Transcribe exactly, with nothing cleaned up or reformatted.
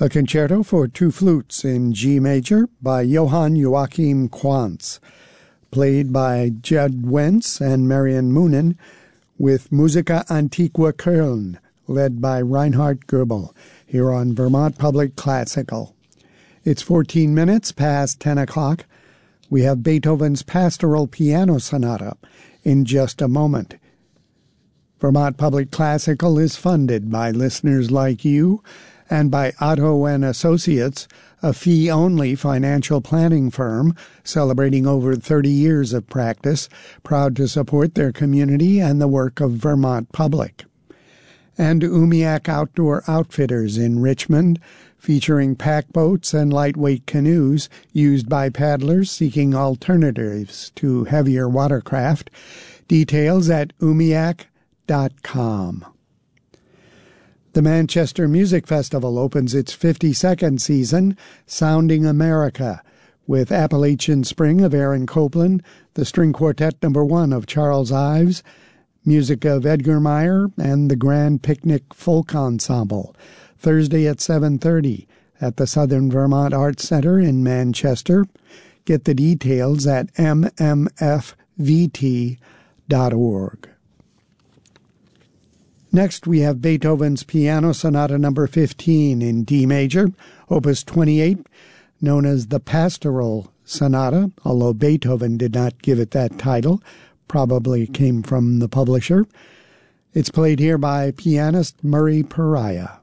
A concerto for two flutes in G major by Johann Joachim Quantz, played by Judd Wentz and Marian Moonen, with Musica Antiqua Köln, led by Reinhard Goebel, here on Vermont Public Classical. It's fourteen minutes past ten o'clock. We have Beethoven's Pastoral Piano Sonata in just a moment. Vermont Public Classical is funded by listeners like you and by Otto and Associates, a fee-only financial planning firm celebrating over thirty years of practice, proud to support their community and the work of Vermont Public. And Umiak Outdoor Outfitters in Richmond, featuring pack boats and lightweight canoes used by paddlers seeking alternatives to heavier watercraft. Details at umiak dot com. The Manchester Music Festival opens its fifty-second season, Sounding America, with Appalachian Spring of Aaron Copland, the String Quartet Number One of Charles Ives, music of Edgar Meyer, and the Grand Picnic Folk Ensemble, Thursday at seven thirty at the Southern Vermont Arts Center in Manchester. Get the details at m m f v t dot org. Next, we have Beethoven's Piano Sonata Number fifteen in D major, Opus twenty-eight, known as the Pastoral Sonata, although Beethoven did not give it that title, probably came from the publisher. It's played here by pianist Murray Pariah.